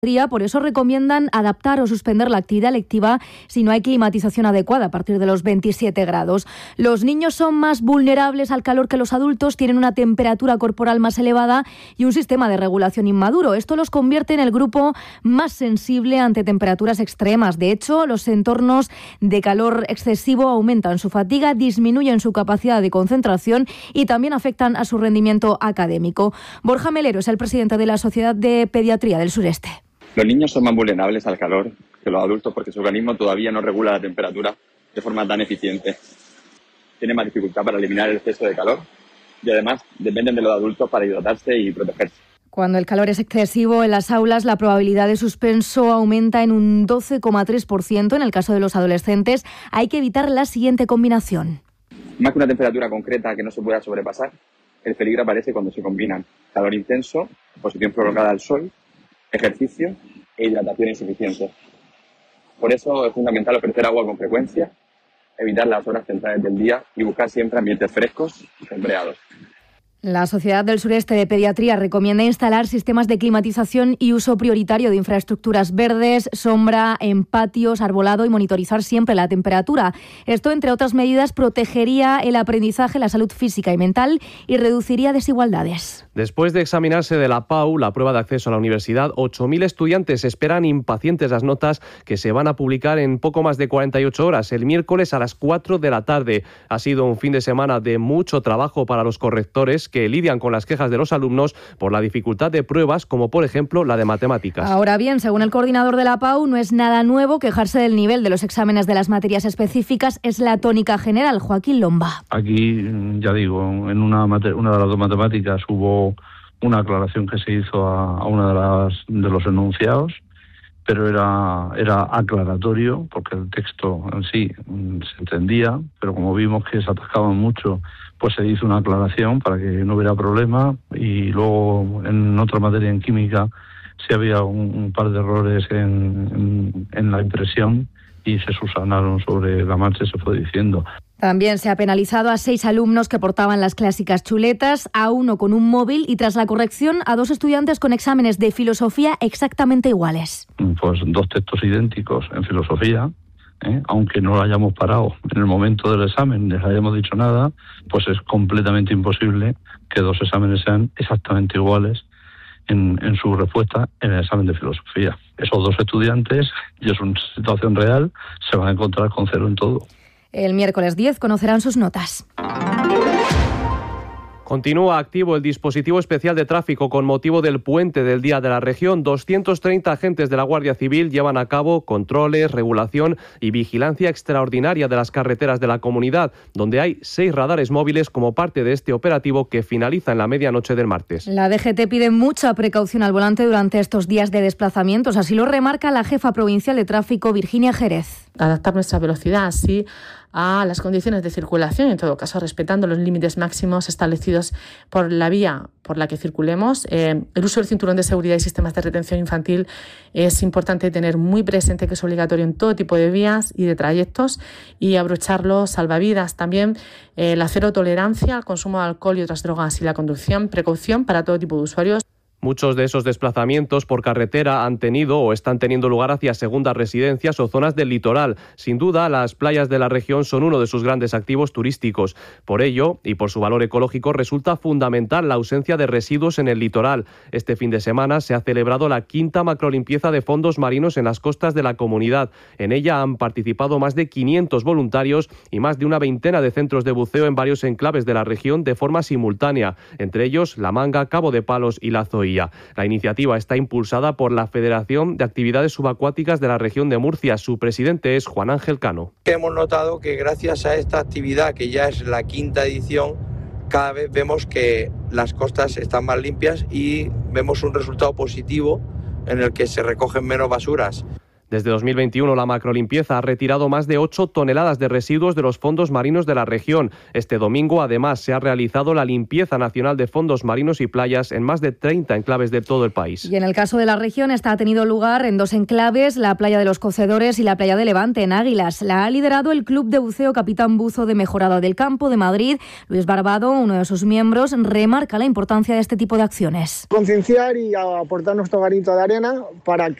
Por eso recomiendan adaptar o suspender la actividad lectiva si no hay climatización adecuada a partir de los 27 grados. Los niños son más vulnerables al calor que los adultos, tienen una temperatura corporal más elevada y un sistema de regulación inmaduro. Esto los convierte en el grupo más sensible ante temperaturas extremas. De hecho, los entornos de calor excesivo aumentan su fatiga, disminuyen su capacidad de concentración y también afectan a su rendimiento académico. Borja Melero es el presidente de la Sociedad de Pediatría del Sureste. Los niños son más vulnerables al calor que los adultos porque su organismo todavía no regula la temperatura de forma tan eficiente. Tienen más dificultad para eliminar el exceso de calor y además dependen de los adultos para hidratarse y protegerse. Cuando el calor es excesivo en las aulas, la probabilidad de suspenso aumenta en un 12,3%. En el caso de los adolescentes, hay que evitar la siguiente combinación. Más que una temperatura concreta que no se pueda sobrepasar, el peligro aparece cuando se combinan calor intenso, exposición prolongada al sol, ejercicio e hidratación insuficiente. Por eso es fundamental ofrecer agua con frecuencia, evitar las horas centrales del día y buscar siempre ambientes frescos y sombreados. La Sociedad del Sureste de Pediatría recomienda instalar sistemas de climatización y uso prioritario de infraestructuras verdes, sombra, en patios, arbolado y monitorizar siempre la temperatura. Esto, entre otras medidas, protegería el aprendizaje, la salud física y mental y reduciría desigualdades. Después de examinarse de la PAU, la prueba de acceso a la universidad, 8.000 estudiantes esperan impacientes las notas que se van a publicar en poco más de 48 horas, el miércoles a las 4 de la tarde. Ha sido un fin de semana de mucho trabajo para los correctores que lidian con las quejas de los alumnos por la dificultad de pruebas, como por ejemplo la de matemáticas. Ahora bien, según el coordinador de la PAU, no es nada nuevo quejarse del nivel de los exámenes de las materias específicas, es la tónica general. Joaquín Lomba. Aquí, ya digo, en una de las dos matemáticas hubo una aclaración que se hizo a una de los enunciados, pero era aclaratorio porque el texto en sí se entendía, pero como vimos que se atascaban mucho, pues se hizo una aclaración para que no hubiera problema. Y luego en otra materia, en química, sí había un par de errores en la impresión y se subsanaron sobre la marcha y se fue diciendo. También se ha penalizado a 6 alumnos que portaban las clásicas chuletas, a 1 con un móvil y tras la corrección a 2 estudiantes con exámenes de filosofía exactamente iguales. Pues 2 textos idénticos en filosofía, aunque no lo hayamos parado en el momento del examen, les hayamos dicho nada, pues es completamente imposible que 2 exámenes sean exactamente iguales en su respuesta en el examen de filosofía. Esos 2 estudiantes, y es una situación real, se van a encontrar con 0 en todo. El miércoles 10 conocerán sus notas. Continúa activo el dispositivo especial de tráfico con motivo del puente del Día de la Región. 230 agentes de la Guardia Civil llevan a cabo controles, regulación y vigilancia extraordinaria de las carreteras de la comunidad, donde hay 6 radares móviles como parte de este operativo que finaliza en la medianoche del martes. La DGT pide mucha precaución al volante durante estos días de desplazamientos, así lo remarca la jefa provincial de tráfico, Virginia Jerez. Adaptar nuestra velocidad así a las condiciones de circulación, en todo caso respetando los límites máximos establecidos por la vía por la que circulemos. El uso del cinturón de seguridad y sistemas de retención infantil es importante tener muy presente que es obligatorio en todo tipo de vías y de trayectos, y abrocharlo salvavidas. También la cero tolerancia al consumo de alcohol y otras drogas y la conducción, precaución para todo tipo de usuarios. Muchos de esos desplazamientos por carretera han tenido o están teniendo lugar hacia segundas residencias o zonas del litoral. Sin duda, las playas de la región son uno de sus grandes activos turísticos. Por ello, y por su valor ecológico, resulta fundamental la ausencia de residuos en el litoral. Este fin de semana se ha celebrado la 5ª macrolimpieza de fondos marinos en las costas de la comunidad. En ella han participado más de 500 voluntarios y más de una veintena de centros de buceo en varios enclaves de la región de forma simultánea, entre ellos La Manga, Cabo de Palos y La Zoía. La iniciativa está impulsada por la Federación de Actividades Subacuáticas de la región de Murcia. Su presidente es Juan Ángel Cano. Hemos notado que gracias a esta actividad, que ya es la 5ª edición, cada vez vemos que las costas están más limpias y vemos un resultado positivo en el que se recogen menos basuras. Desde 2021, la macrolimpieza ha retirado más de 8 toneladas de residuos de los fondos marinos de la región. Este domingo, además, se ha realizado la limpieza nacional de fondos marinos y playas en más de 30 enclaves de todo el país. Y en el caso de la región, esta ha tenido lugar en 2 enclaves, la playa de los Cocedores y la playa de Levante, en Águilas. La ha liderado el Club de Buceo Capitán Buzo de Mejorada del Campo de Madrid. Luis Barbado, uno de sus miembros, remarca la importancia de este tipo de acciones. Concienciar y aportar nuestro granito de arena para